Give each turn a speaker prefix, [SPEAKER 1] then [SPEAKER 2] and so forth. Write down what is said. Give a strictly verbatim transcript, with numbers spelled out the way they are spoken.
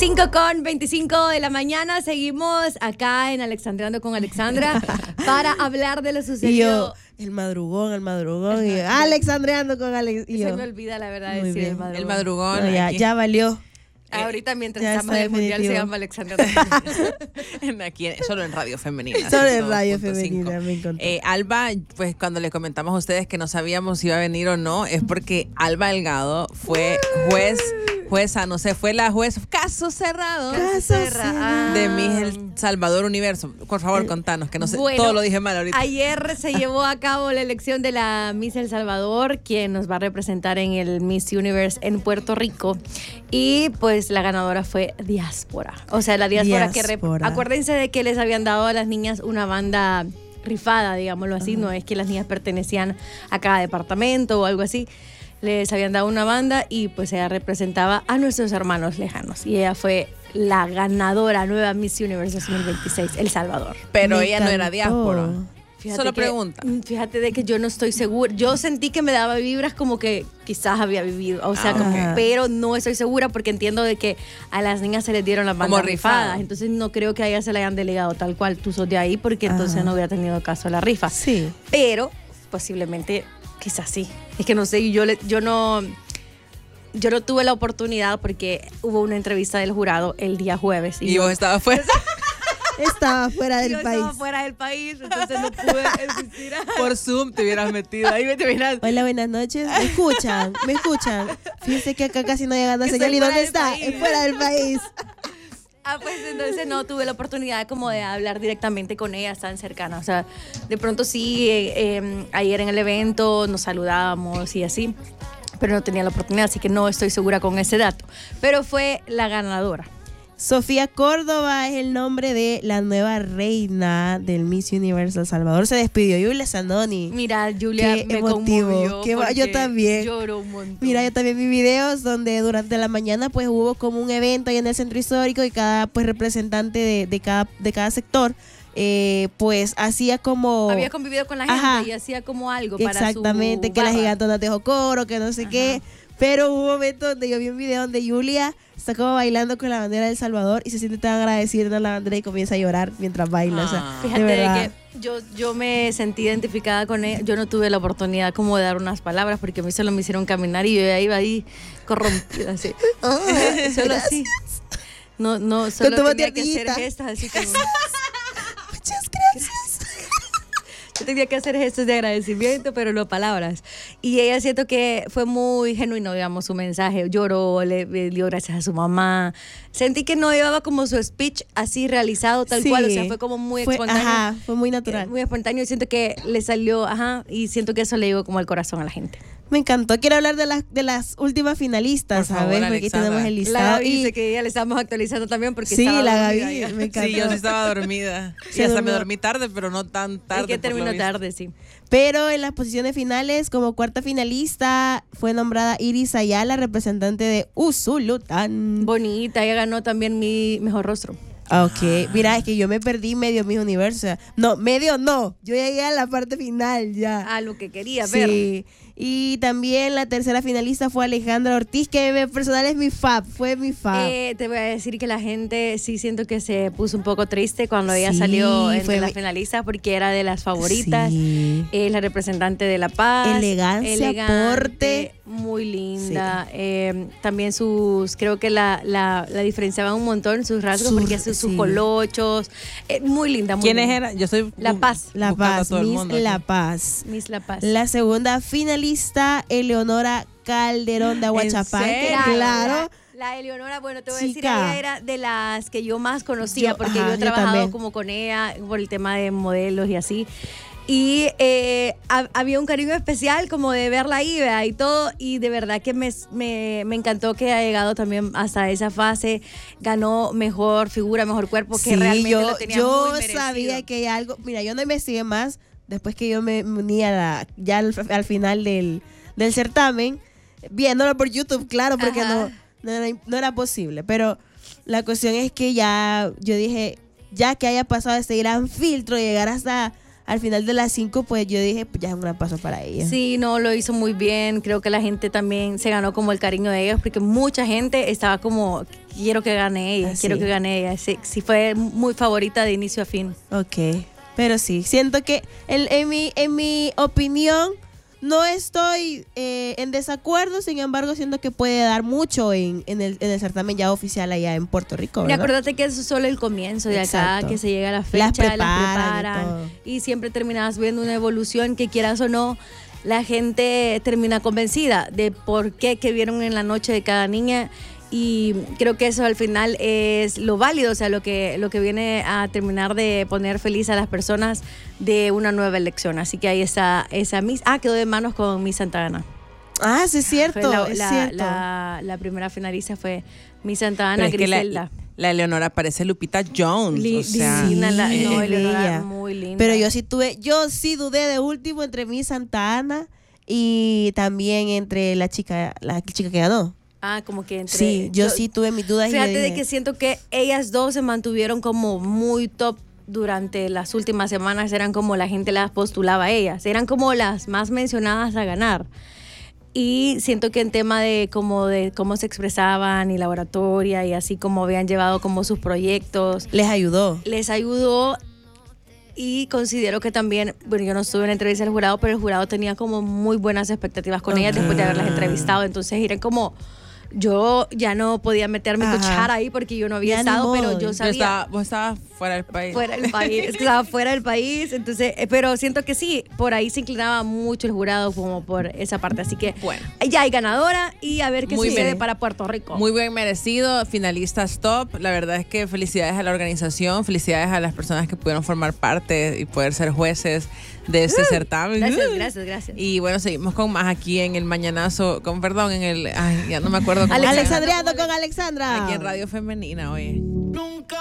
[SPEAKER 1] cinco con veinticinco de la mañana, seguimos acá en Alexandreando con Alexandra para hablar de lo sucedido.
[SPEAKER 2] Y yo, el madrugón, el madrugón, y yo, Alexandreando con Alex. Y
[SPEAKER 1] Se
[SPEAKER 2] yo,
[SPEAKER 1] me olvida la verdad
[SPEAKER 2] muy
[SPEAKER 1] decir
[SPEAKER 2] bien.
[SPEAKER 1] el madrugón.
[SPEAKER 3] El madrugón.
[SPEAKER 2] no, ya,
[SPEAKER 3] aquí.
[SPEAKER 2] ya valió.
[SPEAKER 1] Ahorita mientras
[SPEAKER 2] Ya
[SPEAKER 1] estamos
[SPEAKER 2] está
[SPEAKER 1] en el mundial se
[SPEAKER 2] definitivo.
[SPEAKER 1] llama Alexandra.
[SPEAKER 3] En- aquí, solo en Radio Femenina.
[SPEAKER 2] Solo en
[SPEAKER 3] ciento dos
[SPEAKER 2] Radio
[SPEAKER 3] punto cinco.
[SPEAKER 2] Femenina, me encantó.
[SPEAKER 3] Eh, Alba, pues cuando le comentamos a ustedes que no sabíamos si iba a venir o no, es porque Alba Delgado fue juez, jueza, no sé, fue la juez, caso cerrado.
[SPEAKER 2] Caso cerrado.
[SPEAKER 3] De Miss El Salvador Universo. Por favor, contanos, que no sé,
[SPEAKER 1] Bueno,
[SPEAKER 3] todo lo dije mal ahorita.
[SPEAKER 1] Ayer se llevó a cabo la elección de la Miss El Salvador, quien nos va a representar en el Miss Universe en Puerto Rico. Y pues la ganadora fue Diáspora. O sea, la Diáspora, que rep-
[SPEAKER 2] Diáspora.
[SPEAKER 1] acuérdense de que les habían dado a las niñas una banda rifada, digámoslo así. No es que las niñas pertenecían a cada departamento o algo así. Les habían dado una banda y pues ella representaba a nuestros hermanos lejanos. Y ella fue la ganadora nueva Miss Universe dos mil veintiséis, El Salvador.
[SPEAKER 3] Pero
[SPEAKER 2] Me
[SPEAKER 3] ella no era
[SPEAKER 2] encantó.
[SPEAKER 3] diáspora.
[SPEAKER 1] Fíjate
[SPEAKER 3] Solo
[SPEAKER 1] que-
[SPEAKER 3] pregunta.
[SPEAKER 1] Fíjate de que yo no estoy segura. Yo sentí que me daba vibras como que quizás había vivido. O sea,
[SPEAKER 3] Ah,
[SPEAKER 1] como,
[SPEAKER 2] ok.
[SPEAKER 1] pero no estoy segura porque entiendo de que a las niñas se les dieron las
[SPEAKER 3] Como
[SPEAKER 1] bandas
[SPEAKER 3] rifada.
[SPEAKER 1] rifadas. Entonces no creo que a ellas se le hayan delegado tal cual. Tú sos de ahí porque entonces
[SPEAKER 2] Ajá.
[SPEAKER 1] no hubiera tenido caso la rifa.
[SPEAKER 2] Sí.
[SPEAKER 1] Pero posiblemente, quizás sí. Es que no sé, yo, le- yo no... Yo no tuve la oportunidad porque hubo una entrevista del jurado el día jueves.
[SPEAKER 3] Y
[SPEAKER 1] yo-
[SPEAKER 3] vos estabas fuera.
[SPEAKER 2] Estaba fuera del
[SPEAKER 1] yo
[SPEAKER 2] país.
[SPEAKER 1] estaba fuera del país, entonces no pude asistir a...
[SPEAKER 3] Por Zoom te hubieras metido. Ahí me te hubieras.
[SPEAKER 2] Hola, buenas noches. ¿Me escuchan? ¿Me escuchan? Fíjense que acá casi no llega la
[SPEAKER 1] Que
[SPEAKER 2] señal.
[SPEAKER 1] estoy
[SPEAKER 2] ¿Y
[SPEAKER 1] fuera
[SPEAKER 2] dónde
[SPEAKER 1] del
[SPEAKER 2] está?
[SPEAKER 1] país.
[SPEAKER 2] Es fuera del país.
[SPEAKER 1] Ah, pues entonces no tuve la oportunidad como de hablar directamente con ella tan cercana. O sea, de pronto sí, eh, eh, ayer en el evento nos saludábamos y así, pero no tenía la oportunidad, así que no estoy segura con ese dato. Pero fue la ganadora.
[SPEAKER 2] Sofía Córdoba es el nombre de la nueva reina del Miss Universo El Salvador. Se despidió Julia Zanoni.
[SPEAKER 1] Mira, Julia
[SPEAKER 2] Qué
[SPEAKER 1] me
[SPEAKER 2] emotivo,
[SPEAKER 1] conmovió
[SPEAKER 2] qué va- yo
[SPEAKER 1] porque
[SPEAKER 2] también.
[SPEAKER 1] lloro un montón.
[SPEAKER 2] Mira, yo también vi videos donde durante la mañana pues hubo como un evento ahí en el centro histórico y cada pues representante de, de, cada, de cada sector eh, pues hacía como...
[SPEAKER 1] Había convivido con la gente
[SPEAKER 2] Ajá.
[SPEAKER 1] y hacía como algo para su
[SPEAKER 2] Exactamente, que la
[SPEAKER 1] barra.
[SPEAKER 2] gigantona dejó coro, que no sé
[SPEAKER 1] Ajá.
[SPEAKER 2] qué. Pero hubo un momento donde yo vi un video donde Julia está como bailando con la bandera de El Salvador y se siente tan agradecida a la bandera y comienza a llorar mientras baila. O sea,
[SPEAKER 3] Ah.
[SPEAKER 1] Fíjate
[SPEAKER 2] de
[SPEAKER 1] de
[SPEAKER 2] verdad.
[SPEAKER 1] que yo, yo me sentí identificada con ella. Yo no tuve la oportunidad como de dar unas palabras porque a mí solo me hicieron caminar y yo ya iba ahí corrompida así. Solo así. No, no, solo
[SPEAKER 2] tu voz
[SPEAKER 1] tenía que hacer
[SPEAKER 2] tiernita.
[SPEAKER 1] gestos así como...
[SPEAKER 2] Muchas gracias.
[SPEAKER 1] Yo tenía que hacer gestos de agradecimiento, pero no palabras. Y ella siento que fue muy genuino, digamos, su mensaje. Lloró, le, le dio gracias a su mamá. Sentí que no llevaba como su speech así realizado tal
[SPEAKER 2] Sí.
[SPEAKER 1] cual. O sea, fue como muy
[SPEAKER 2] Fue-
[SPEAKER 1] espontáneo.
[SPEAKER 2] Ajá, fue muy natural.
[SPEAKER 1] Eh, Muy espontáneo y siento que le salió, ajá, y siento que eso le llegó como al corazón a la gente.
[SPEAKER 2] Me encantó. Quiero hablar de las, de las últimas finalistas,
[SPEAKER 3] Por
[SPEAKER 2] a
[SPEAKER 3] favor,
[SPEAKER 2] ver, porque aquí
[SPEAKER 3] Alexandra.
[SPEAKER 2] tenemos el
[SPEAKER 1] La
[SPEAKER 2] listado.
[SPEAKER 1] Gaby
[SPEAKER 2] y-
[SPEAKER 1] dice que ya le estamos actualizando también porque
[SPEAKER 2] sí,
[SPEAKER 1] estaba
[SPEAKER 2] la
[SPEAKER 1] dormida
[SPEAKER 2] Gaby,
[SPEAKER 1] ya.
[SPEAKER 2] me encantó.
[SPEAKER 3] Sí, yo sí estaba dormida. Y
[SPEAKER 2] Se
[SPEAKER 3] hasta
[SPEAKER 2] durmió.
[SPEAKER 3] me dormí tarde, pero no tan tarde.
[SPEAKER 1] Es que
[SPEAKER 3] por lo
[SPEAKER 1] terminó
[SPEAKER 3] visto.
[SPEAKER 1] tarde, sí.
[SPEAKER 2] Pero en las posiciones finales, como cuarta finalista, fue nombrada Iris Ayala, representante de Usulután.
[SPEAKER 1] Bonita, ella ganó también mi mejor rostro.
[SPEAKER 2] Ah, Ok, mira, es que yo me perdí medio mis universos. No, medio no. Yo llegué a la parte final ya.
[SPEAKER 1] A lo que quería ver.
[SPEAKER 2] Sí. Y también la tercera finalista fue Alejandra Ortiz, que en personal es mi fab, fue mi fab.
[SPEAKER 1] Eh, te voy a decir que la gente sí siento que se puso un poco triste cuando ella
[SPEAKER 2] Sí,
[SPEAKER 1] salió entre
[SPEAKER 2] fue
[SPEAKER 1] las
[SPEAKER 2] mi-
[SPEAKER 1] finalistas porque era de las favoritas.
[SPEAKER 2] Sí.
[SPEAKER 1] Es la representante de La Paz.
[SPEAKER 2] Elegancia, porte.
[SPEAKER 1] Muy linda. Eh, también sus, creo que la, la, la diferenciaban un montón sus rasgos
[SPEAKER 2] Sus-
[SPEAKER 1] porque sus, sus
[SPEAKER 2] sí.
[SPEAKER 1] colochos. Eh, muy linda. Muy
[SPEAKER 3] ¿Quiénes
[SPEAKER 1] linda.
[SPEAKER 3] eran? Yo soy
[SPEAKER 1] La Paz.
[SPEAKER 2] La
[SPEAKER 3] buscando a
[SPEAKER 2] Paz,
[SPEAKER 3] todo el
[SPEAKER 2] Miss
[SPEAKER 3] mundo
[SPEAKER 2] La
[SPEAKER 3] aquí.
[SPEAKER 2] Paz.
[SPEAKER 1] Miss La Paz.
[SPEAKER 2] La segunda finalista, Eleonora Calderón de Aguachapán. que
[SPEAKER 3] serio?
[SPEAKER 2] Claro.
[SPEAKER 1] La, la Eleonora, bueno, te voy a decir,
[SPEAKER 2] Chica.
[SPEAKER 1] ella era de las que yo más conocía
[SPEAKER 2] Yo-
[SPEAKER 1] porque
[SPEAKER 2] ajá,
[SPEAKER 1] yo he
[SPEAKER 2] yo
[SPEAKER 1] trabajado
[SPEAKER 2] también.
[SPEAKER 1] como con ella por el tema de modelos y así. Y eh, ha- había un cariño especial como de verla ahí, ¿verdad? Y todo, y de verdad que me, me, me encantó que haya llegado también hasta esa fase, ganó mejor figura, mejor cuerpo, que
[SPEAKER 2] Sí,
[SPEAKER 1] realmente
[SPEAKER 2] yo,
[SPEAKER 1] lo tenía
[SPEAKER 2] yo
[SPEAKER 1] muy merecido.
[SPEAKER 2] sabía que hay algo. Mira, yo no investigué más después que yo me uní a la, ya al, al final del, del certamen, viéndolo por YouTube, claro, porque
[SPEAKER 1] Ajá.
[SPEAKER 2] no, no, era, no era posible. Pero la cuestión es que ya, yo dije, ya que haya pasado este gran filtro, llegar hasta al final de las cinco, pues yo dije, pues ya es un gran paso para ella.
[SPEAKER 1] Sí, no, lo hizo muy bien. Creo que la gente también se ganó como el cariño de ellos porque mucha gente estaba como quiero que gane ella,
[SPEAKER 2] Ah,
[SPEAKER 1] quiero
[SPEAKER 2] sí.
[SPEAKER 1] que gane ella. Sí, sí fue muy favorita de inicio a fin.
[SPEAKER 2] Ok, pero sí, siento que en, en, mi, en mi opinión no estoy eh, en desacuerdo, sin embargo siento que puede dar mucho en, en, el, en el certamen ya oficial allá en Puerto Rico,
[SPEAKER 1] Y
[SPEAKER 2] ¿verdad?
[SPEAKER 1] acuérdate que eso es solo el comienzo de acá,
[SPEAKER 2] Exacto.
[SPEAKER 1] que se llega a la fecha,
[SPEAKER 2] Las
[SPEAKER 1] las
[SPEAKER 2] preparan
[SPEAKER 1] preparan,
[SPEAKER 2] y todo.
[SPEAKER 1] y siempre terminas viendo una evolución que quieras o no, la gente termina convencida de por qué que vieron en la noche de cada niña. Y creo que eso al final es lo válido, o sea, lo que, lo que viene a terminar de poner feliz a las personas de una nueva elección. Así que ahí está esa Miss. Ah, quedó de manos con Miss Santa Ana.
[SPEAKER 2] Ah, sí, es cierto,
[SPEAKER 1] Fue la,
[SPEAKER 2] es
[SPEAKER 1] la-
[SPEAKER 2] cierto.
[SPEAKER 1] la- la primera finalista fue Miss Santa Ana,
[SPEAKER 3] Pero es que
[SPEAKER 1] Griselda.
[SPEAKER 3] la, la Eleonora parece Lupita Jones.
[SPEAKER 1] Li-
[SPEAKER 3] o sea,
[SPEAKER 1] divina, la-
[SPEAKER 2] sí,
[SPEAKER 1] no,
[SPEAKER 2] es
[SPEAKER 1] Eleonora,
[SPEAKER 2] bella.
[SPEAKER 1] muy linda.
[SPEAKER 2] Pero yo sí tuve, yo sí dudé de último entre mi Santa Ana y también entre la chica, la chica que ganó.
[SPEAKER 1] Ah, como que entre...
[SPEAKER 2] Sí, yo, sí tuve mis dudas.
[SPEAKER 1] Fíjate
[SPEAKER 2] y yo
[SPEAKER 1] de
[SPEAKER 2] dije,
[SPEAKER 1] que siento que ellas dos se mantuvieron como muy top durante las últimas semanas. Eran como la gente las postulaba a ellas. Eran como las más mencionadas a ganar. Y siento que en tema de como de cómo se expresaban y la oratoria y así como habían llevado como sus proyectos,
[SPEAKER 2] les ayudó.
[SPEAKER 1] les ayudó. Y considero que también, bueno, yo no estuve en la entrevista del jurado, pero el jurado tenía como muy buenas expectativas con ellas después de haberlas entrevistado. Entonces eran como, yo ya no podía meter mi
[SPEAKER 2] Ajá.
[SPEAKER 1] cuchara ahí porque yo no había
[SPEAKER 2] Ya ni
[SPEAKER 1] estado,
[SPEAKER 2] modo.
[SPEAKER 1] pero yo
[SPEAKER 3] Yo
[SPEAKER 1] sabía.
[SPEAKER 3] estaba, vos estabas fuera del país.
[SPEAKER 1] Fuera del país, es que estaba fuera del país, entonces, eh, pero siento que sí, por ahí se inclinaba mucho el jurado como por esa parte, así que
[SPEAKER 3] Bueno.
[SPEAKER 1] ya hay ganadora y a ver qué
[SPEAKER 3] Muy
[SPEAKER 1] sucede
[SPEAKER 3] bien.
[SPEAKER 1] para Puerto Rico.
[SPEAKER 3] Muy bien merecido, finalistas top. La verdad es que felicidades a la organización, felicidades a las personas que pudieron formar parte y poder ser jueces de este certamen.
[SPEAKER 1] Gracias,
[SPEAKER 3] Uh.
[SPEAKER 1] gracias, gracias.
[SPEAKER 3] Y bueno, seguimos con más aquí en el Mañanazo, con perdón, en el, ay, ya no me acuerdo cómo se llama.
[SPEAKER 2] Alexandriano con Alexandra.
[SPEAKER 3] Aquí en Radio Femenina, oye.
[SPEAKER 4] Nunca